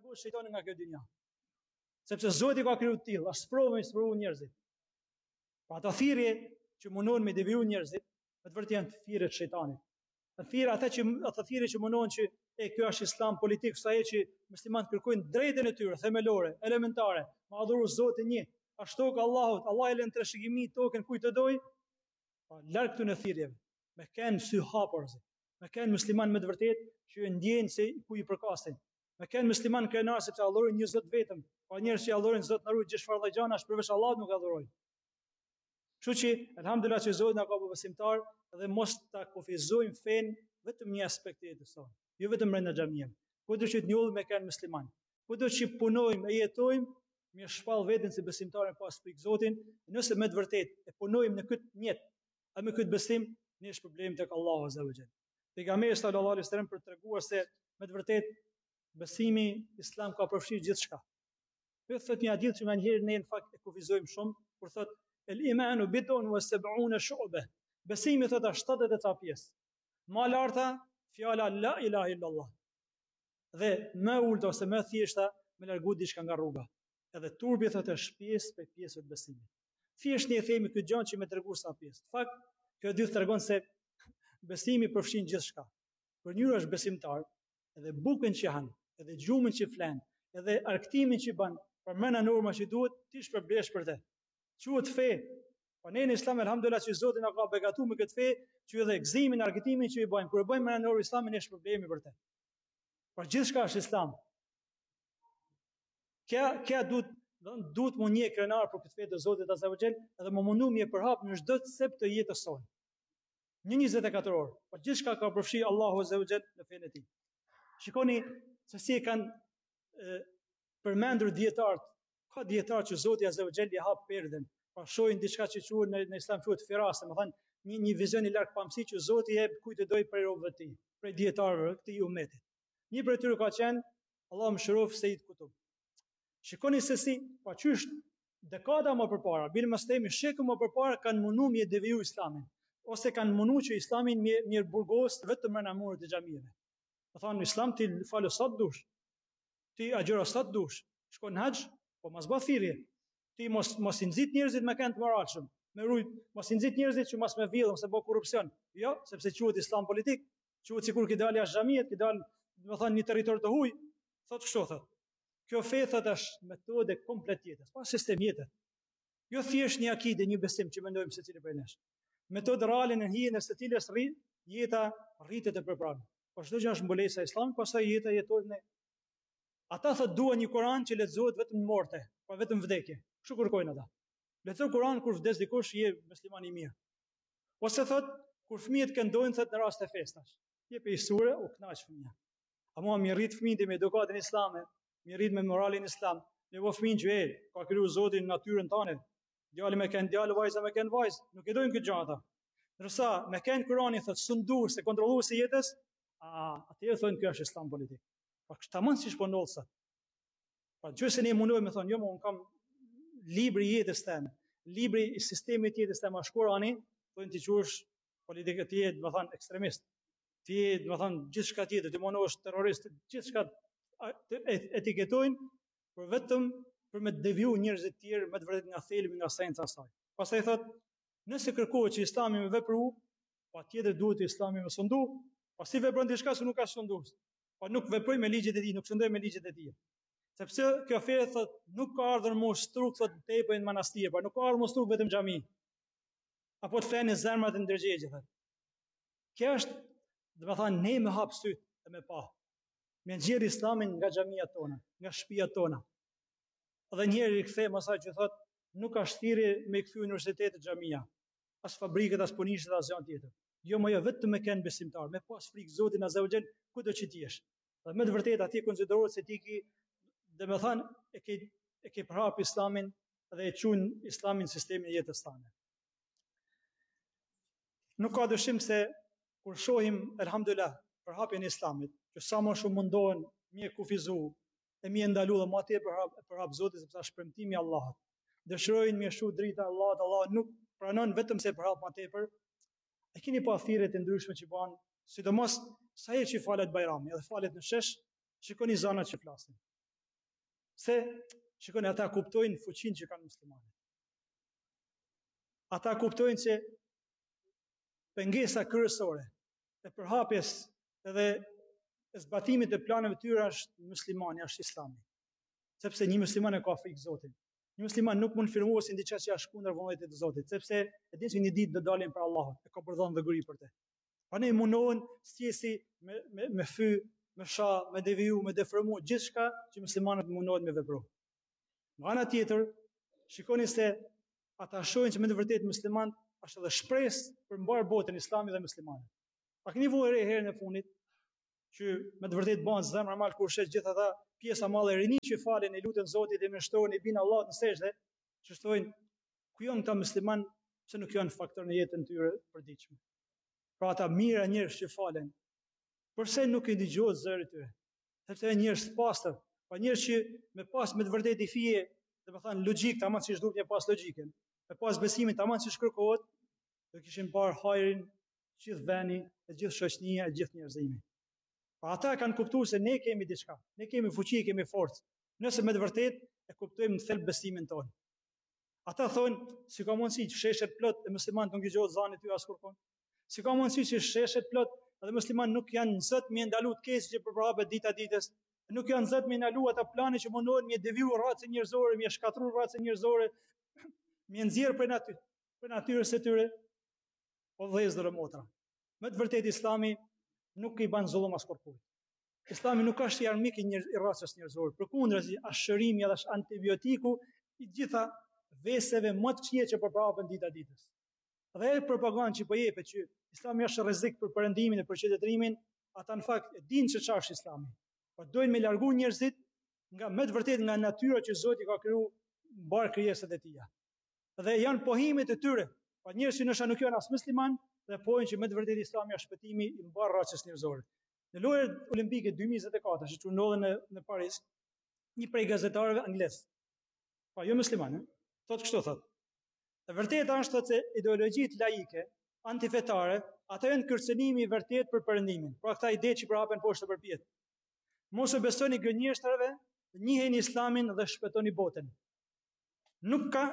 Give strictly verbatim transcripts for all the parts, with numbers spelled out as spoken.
largohet shejtani nga kjo dynja. Sepse Zoti ka kriju të tillë, është sprovë me sprovu njerëzit. Pa ato thirrje që mundon me deviju njerëzit, me të vërtetë janë thirrje të shejtanit. Në thirrje ata që ato thirrje që mundon që e kjo është islam politik, sa e që muslimanët kërkojnë drejtën e tyre themelore, elementare, me adhuru Zotin një, ashtu ka Allahut, Allah e lën trashëgimi tokën kujt të doj, pa larg këtu në thirrjeve, me kanë sy hapurzi, me kanë musliman me të vërtetë që e ndjejnë se ku i përkasin. Me kanë musliman krenar sepse adhurojnë një Zot vetëm, pa njerëz që adhurojnë Zot në rrugë gjashtë farë gjana, as përveç Allahut nuk adhurojnë. Kështu që elhamdulillah që Zoti na ka bërë besimtar dhe mos ta kufizojmë fen vetëm një aspekt të jetës tonë, jo vetëm brenda xhamive. Kudo që të njohim me kanë musliman, kudo që punojmë e jetojmë, më shpall veten si besimtar pas pik Zotin, nëse me të vërtetë e punojmë në këtë jetë, a me këtë besim, ne shpërblim tek Allahu azza wa jall. Pejgamberi sallallahu alaihi wasallam për treguar se me të vërtetë besimi islam ka përfshirë gjithçka. Kjo thot një hadith që më njëherë ne në fakt e kufizojmë shumë, kur thot el imanu bid'un wa sab'una shu'bah. Besimi thot është shtatëdhjetë e ca pjesë. Më e larta fjala la ilaha illallah. Dhe më e ulta ose më e thjeshta me largu diçka nga rruga. Edhe turbi thot është pjesë për pjesë të besimit. Thjesht ne themi këtë gjë që më tregu sa pjesë. Në fakt, kjo hadith tregon se besimi përfshin gjithçka. Për njëri është besimtar, edhe bukën që han, edhe gjumën që flen, edhe arktimin që bën, përmend norma që duhet, ti shpërblesh për të. Quhet fe. Po ne në Islam elhamdulillah që Zoti na ka begatuar me këtë fe, që edhe gëzimin, argëtimin që i bëjmë, kur e bëjmë me normë Islamin ne shpërblemi për të. Por gjithçka është Islam. Kja kja duhet duhet më një krenar për këtë fe të Zotit azza wa jall, edhe më mundu më e përhap në çdo sep të jetës sonë. Një njëzet e katër orë, por gjithçka ka përfshi Allahu azza wa jall në fenë e tij. Shikoni se si e kanë e, përmendur dietarët. Ka dietarë që Zoti azza wa jall i hap perdën, pa shohin diçka që quhet në, në Islam quhet firase, më thënë një një vizion i larg pamësi që Zoti i jep kujt të doj prej robëve të tij, prej dietarëve të këtij ummetit. Një prej tyre ka qenë Allahu mëshirof Said Kutub. Shikoni se si, pa qysh dekada më përpara, bile mos themi shekë më përpara kanë mundu me deviju Islamin, ose kanë mundu që Islamin mirë mirë burgos vetëm në muret e xhamive. Do thonë Islam ti falë sa dush, ti agjëro sa dush, shkon në haxh, po mos bë thirrje. Ti mos mos i nxit njerëzit me kanë të moralshëm, me rujt, mos i nxit njerëzit që mos me vjedhëm se bë korrupsion. Jo, sepse quhet Islam politik, quhet sikur që dalë jashtë xhamiet, që dalë, do thonë një territor të huaj, thotë kështu thotë. Kjo fe thot është metode komplet jetës, pa sistem jetës. Jo thjesht një akide, një besim që mendojmë secili prej nesh. Metodë reale në hijen e së cilës rri, jeta rritet e përpara. Po çdo gjë është mbulesa e Islamit, pastaj jeta jetojmë ne. Ata thot duan një Kur'an që lexohet vetëm në morte, pa vetëm vdekje. Kështu kërkojnë ata. Lexo Kur'an kur vdes dikush, je musliman i mirë. Ose thot kur fëmijët këndojnë thot në rast të festash. Jep i sure u kënaq fëmia. Ama më rrit fëmijët me edukatën islame, më rrit me moralin islam. Ne vë fëmijë që e ka kriju Zoti në natyrën tonë. Djalë me kanë djalë, vajza me kanë vajzë, nuk e dojnë këtë gjë ata. Ndërsa me kanë Kur'anin thot sundues se kontrollues i jetës, a atëherë thonë kjo është islam politik. Po tamam siç po ndodh sot. Po nëse ne mundojmë të thonë jo, më un kam libri i jetës tënde, libri i sistemit të jetës tënde, Kur'ani, thonë ti quhesh politikë të jetë, do thonë ekstremist. Ti, do thonë gjithçka tjetër, ti mundohesh terrorist, gjithçka etiketojnë për vetëm për me deviju njerëzit të tjerë me të vërtetë nga thelbi, nga senca e saj. Pastaj thotë, nëse kërkohet që Islami me vepru, patjetër duhet Islami me sundu, pasi vepron diçka që nuk ka sundues. Po nuk veproj me ligjet e tij, nuk shëndoj me ligjet e tij. Sepse kjo fe thotë nuk ka ardhur më ushtruk thotë tepër në manastir, por nuk ka ardhur më ushtruk vetëm xhami. Apo të flenë zemrat e ndërgjegje thotë. Kjo është, do të thonë, ne me hap syt e me pa. Me nxjerr Islamin nga xhamiat tona, nga shtëpiat tona. Edhe njëri i kthejmë asaj që thotë nuk ka thirrje me kthy universitetet xhamia, as fabrikët, as punishtet, as gjë tjetër. Jo, më jo vetëm me kanë besimtar, me pas frikë Zotin azza wa jall kudo që ti jesh. Dhe me të vërtetë aty konsiderohet se ti ki, domethënë e ke e ke prap Islamin dhe e quajnë Islamin sistemin e jetës tënde. Nuk ka dyshim se kur shohim elhamdulillah përhapjen e Islamit, që sa më shumë mundohen mi e kufizu, e mi e ndalu dhe ma tjerë përhap, përhap Zotit, sepse është premtimi i Allahut. Dëshirojnë mi e shu drita Allahut, Allah nuk pranon vetëm se përhap ma tepër. E keni pa thirrjet e ndryshme që bën, sidomos sa herë që falet Bajrami, edhe falet në shesh, shikoni zonat që flasin. Se, shikoni, ata kuptojnë fuqinë që kanë muslimanët. Ata kuptojnë që pengesa kryesore e përhapjes edhe e zbatimit të planeve të tyre është muslimani, është Islami. Sepse një musliman e ka frikë Zotit. Një musliman nuk mund firmohet si diçka që është kundër vullnetit të Zotit, sepse e din se një ditë do dalin për Allahut, e ka përdhënë dhe guri për te. Pa ne mundohen stjesi me, me, me fy, me sha, me deviju, me deformu, gjithçka që muslimanët mundohen me vepru. Nga ana tjetër, shikoni se ata shohin që me të vërtetë musliman është edhe shpresë për mbar botën Islami dhe muslimanët. A keni vënë re herën e fundit që me të vërtetë bën zemra mal kur shet gjithë ata pjesa madhe e rinj që falen e lutën Zotit e mështrohen e bin Allahut në sejdë, që thonë ku janë këta musliman se nuk janë faktor në jetën e tyre të përditshme. Pra ata mira njerëz që falen, përse nuk i dëgjohet zëri i tyre? Sepse janë njerëz të pastër, pa njerëz që me pas me të vërtetë i fije, domethënë logjik, tamam si duhet të pas logjikën, me pas besimin tamam si shkërkohet, do kishin parë hajrin gjithë veni, e gjithë shoqënia, e gjithë njerëzimi. Pa ata kanë kuptuar se ne kemi diçka, ne kemi fuqi, kemi forcë. Nëse me të vërtetë e kuptojmë në thelb besimin tonë. Ata thonë, si ka mundësi që sheshet plot e muslimanët nuk i dëgjohet zani ty as kurrë. Si ka mundësi që sheshet plot edhe muslimanët nuk janë nxit me ndalu të keq që përhapet dita ditës, nuk janë nxit me ndalu ata plane që mundohen me deviju racën njerëzore, me shkatërru racën njerëzore, me nxjerr për natyrë, për natyrës së tyre. O vëllezër e motra, me të vërtetë Islami nuk i ban zullum as kurrë. Islami nuk është i armik i, njerëz, i racës njerëzore, përkundrazi është shërimi edhe është antibiotiku i gjitha veseve më të këqija që përprapen dita ditës. Dhe e propagandë që po jepet që Islami është rrezik për perëndimin e për qytetërimin, ata në fakt e dinë se çfarë është Islami. Po dojnë me largu njerëzit nga me të vërtetë nga natyra që Zoti ka krijuar mbar krijesat e tij. Dhe janë pohimet e tyre, pa njerëz që nësha nuk janë as musliman, dhe pojnë që me të vërtetë Islami është shpëtimi i mbar racës njerëzore. Në lojët olimpike dy mijë e njëzet e katër, që u ndodhen në, në Paris, një prej gazetarëve anglez, pa jo musliman, thotë kështu thotë. E vërteta është thotë se ideologjitë laike, antifetare, ata janë kërcënimi i vërtet për perëndimin. Pra këta ide që përhapen poshtë përpjet. Mos e besoni gënjeshtrave, njiheni Islamin dhe shpëtoni botën. Nuk ka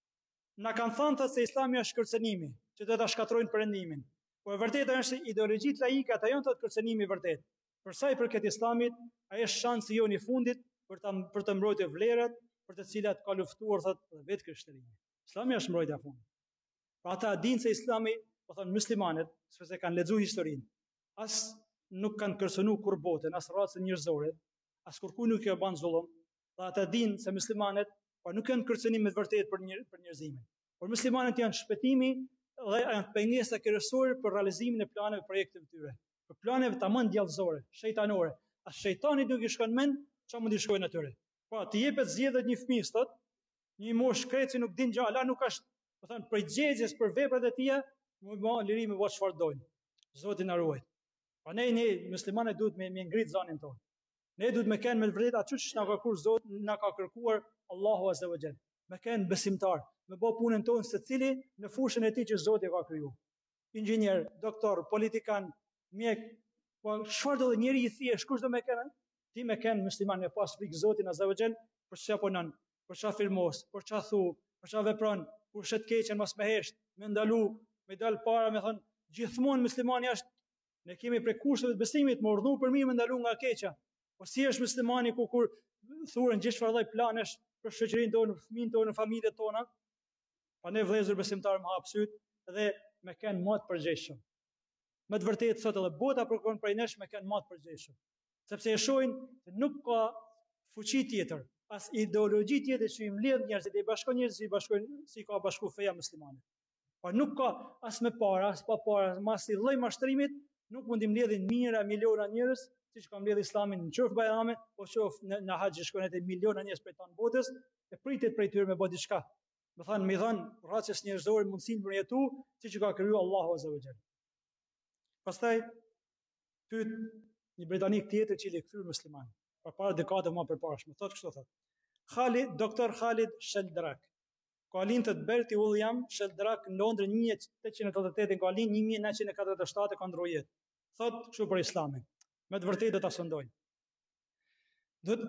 na kanë thënë thotë se Islami është kërcënimi, që do ta shkatrojnë perëndimin. Po e vërteta është se ideologjitë laike ata janë thotë kërcënimi i vërtet. Për sa i përket Islamit, ai është shansi jonë i fundit për ta për të mbrojtur vlerat për të cilat ka luftuar thotë dhe vetë krishterimi. Islami është mbrojtja e fundit. Pra ata dinë se Islami, po thonë muslimanët, sepse kanë lexuar historinë, as nuk kanë kërcënuar kur botën, as racën njerëzore, as kurku nuk e bën zullum. Dhe ata dinë se muslimanët po nuk kanë kërcënim me vërtet për një, për njerëzimin. Por muslimanët janë shpëtimi dhe janë pengesa kryesore për realizimin e planeve projekteve të tyre. Për planeve tamam djallëzore, shejtanore. As shejtani nuk i shkon mend çfarë mund i shkojnë atyre. Po të jepet zgjedhjet një fëmijë sot, një mosh kreci nuk din gjë, ala nuk është, po thon për gjegjes për veprat e tija, më bë liri me vot çfarë dojnë. Zoti na ruaj. Po ne ne muslimanët duhet me, me ngrit zanin tonë. Ne duhet me kenë me vërtet atë që na ka kërkuar Zoti, na ka kërkuar Allahu Azza wa Jall. Me kenë besimtar, me bë punën tonë secili në fushën e tij që Zoti ka krijuar. Inxhinier, doktor, politikan, mjek, po çfarë do njëri i thjesht, kush do me kenë? Ti me kenë musliman me pas frikë Zotin Azza wa Jall, për çfarë punon, për çfarë firmos, për çfarë thu, për çfarë vepron, kur shet keqen mos me hesht, me ndalu, me dal para, me thon, gjithmonë muslimani është, ne kemi prej kushteve të besimit, më urdhnu për mirë me ndalu nga keqja. Po si është muslimani ku kur thuren gjithë çfarë lloj planesh për shoqërinë tonë, për fëmijën tonë, familjet tona, pa ne vëllezër besimtarë më hap syt dhe me kanë më të përgjegjshëm. Me të vërtetë sot edhe bota kërkon prej nesh me kanë më të përgjegjshëm. Sepse e shohin se nuk ka fuqi tjetër, as ideologji tjetër që i mbledh njerëzit, i bashkon njerëzit, i bashkojnë si ka bashku feja muslimane. Po nuk ka as me para, as pa para, as si lloj mashtrimit, nuk mund i mbledhin mijëra, miliona njerëz, siç ka mbledh Islamin në qoftë bajrame, po qoftë në, në haxh shkojnë edhe miliona njerëz prej tonë botës, e pritet prej tyre me bë diçka. Do thonë me dhën racës njerëzore mundësinë për jetu, siç ka krijuar Allahu Azza wa Jall. Pastaj pyet një britanik tjetër i cili e kthyr musliman, përpara dekadave më përparshme, thotë kështu thotë. Khalid, doktor Khalid Sheldrak, ka lind të Bertie William Sheldrak në Londër një mijë tetëqind e tetëdhjetë e tetë, ka lind një mijë nëntëqind e katërdhjetë e shtatë, ka ndruar jetë. Thotë kështu për Islamin. Me të vërtetë do ta sondojnë. Do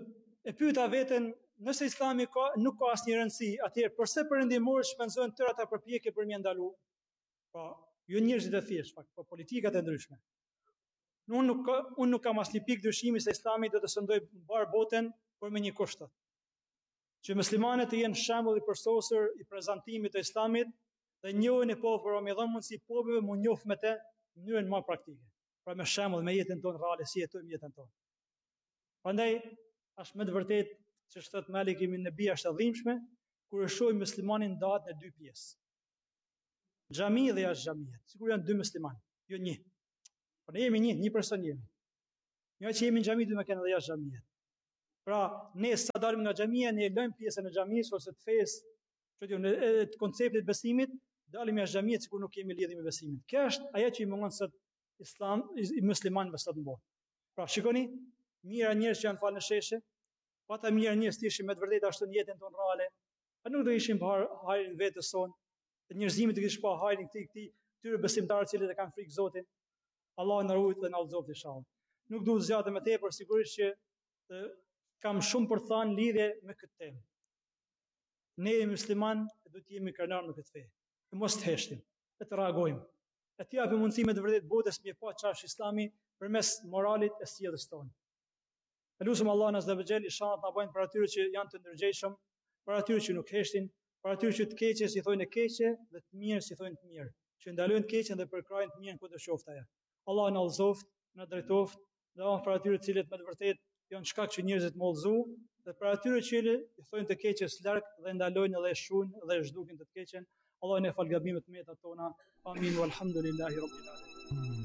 E pyeta veten, nëse Islami ka, nuk ka asnjë rëndësi, atëherë pse perëndimorët shpenzojnë tëra ata përpjekje për më ndalu? Po, jo njerëzit e thjesht, pak, po politikat e ndryshme. Unë nuk, ka, unë nuk kam asnjë pikë dyshimi se Islami do të sëndoj mbar botën, por me një kusht. Që muslimanët të jenë shembull i përsosur i prezantimit të Islamit dhe njohin e popër, me dhënë mundësi popërve mu njoh me të në mënyrën më praktike. Pra me shembull me jetën tonë reale, si jetojmë jetën tonë. Prandaj, është me të vërtetë që thot Malik ibn Nabi është e dhimbshme kur e shohim muslimanin ndahet në dy pjesë. Xhami dhe jashtë xhamiet, sikur janë dy muslimanë, jo një. Po ne jemi një, një person jemi. Jo që jemi në xhami, duhet të kenë edhe jashtë xhamiet. Pra, ne sa dalim nga xhamia, ne lëmë pjesën e xhamisë ose të fesë, çdo në të konceptit besimit, dalim jashtë xhamiet sikur nuk kemi lidhje me besimin. Kjo është ajo që i mungon sot Islam i muslimanëve sot në botë. Pra, shikoni, mira njerëz që janë falë në sheshe, pata mirë njerëz që ishin me të vërtetë ashtu në jetën tonë reale, a nuk do ishin pa hajrin vetës sonë, të njerëzimit të kishte pa hajrin këtij këtij tyre besimtarë që e kanë frikë Zotit. Allah na ruaj dhe na udhëzoft inshallah. Nuk duhet zgjatem më tepër, sigurisht që të, kam shumë për thënë lidhje me këtë temë. Ne jemi musliman, duhet të jemi krenar në këtë fe. Të mos të heshtim, e të reagojmë. E të japim mundësi me të vërtetë botës me pa çfarë Islami përmes moralit e sjelljes tonë. Elusëm Allah në azza wa jall, inshallah ta bëjnë për atyre që janë të ndërgjegjshëm, për atyre që nuk heshtin, për atyre që të keqe si thonë e keqe dhe të mirë si thonë të mirë, që ndalojnë të keqen dhe përkrajnë të mirën ku do qoftë ajo. Allah na udhëzoft, na drejtoft, dhe Allah për atyre të cilët me të vërtetë janë shkak që njerëzit më udhëzu, dhe për atyre që i thonë të keqes larg dhe ndalojnë edhe shujnë dhe zhdukin të të keqen. Allah ne fal gabimet meta tona. Amin walhamdulillahi rabbil alamin.